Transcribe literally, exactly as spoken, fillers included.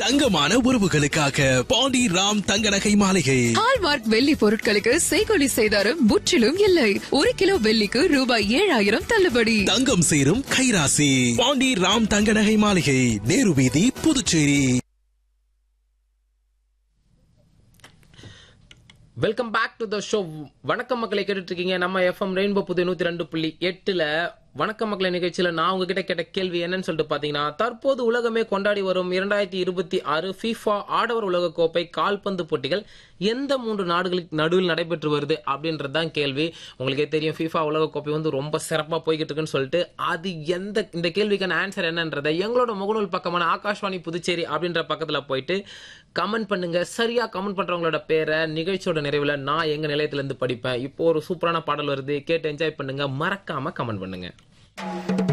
தங்கமான உறவுகளுக்காக பாண்டி ராம் தங்க நகை மாளிகை. ஹால்மார்க் வெள்ளி பொருட்களுக்கு செய்கொலி செய்தாரும் முற்றிலும் இல்லை. ஒரு கிலோ வெள்ளிக்கு ரூபாய் ஏழாயிரம் தள்ளுபடி. தங்கம் சேரும் கைராசி பாண்டி ராம் தங்க நகை மாளிகை, நேரு வீதி, Puducherry. Welcome back to the show. வணக்கம் மக்களை கேட்டுட்டு இருக்கீங்க நம்ம எஃப்எம் ரெயின்போ புது நூத்தி ரெண்டு புள்ளி எட்டுல. வணக்கம் மக்களை நிகழ்ச்சியில நான் உங்ககிட்ட கேட்ட கேள்வி என்னன்னு சொல்லிட்டு பாத்தீங்கன்னா, தற்போது உலகமே கொண்டாடி வரும் இரண்டாயிரத்தி இருபத்தி ஆறு ஃபீஃபா ஆடவர் உலக கோப்பை கால்பந்து போட்டிகள் எந்த மூன்று நாடுகளுக்கு நடுவில் நடைபெற்று வருது அப்படின்றதுதான் கேள்வி. உங்களுக்கே தெரியும், ஃபீஃபா உலக கோப்பை வந்து ரொம்ப சிறப்பா போய்கிட்டு இருக்குன்னு சொல்லிட்டு, அது எந்த இந்த கேள்விக்கான ஆன்சர் என்னன்றதை எங்களோட முகநூல் பக்கமான ஆகாஷ்வாணி புதுச்சேரி அப்படின்ற பக்கத்துல போயிட்டு கமெண்ட் பண்ணுங்க. சரியா கமெண்ட் பண்றவங்களோட பேரை நிகழ்ச்சியோட நிறைவுல நான் எங்க நிலையத்துல இருந்து படிப்பேன். இப்போ ஒரு சூப்பரான பாடல் வருது, கேட்டு என்ஜாய் பண்ணுங்க. மறக்காம கமெண்ட் பண்ணுங்க.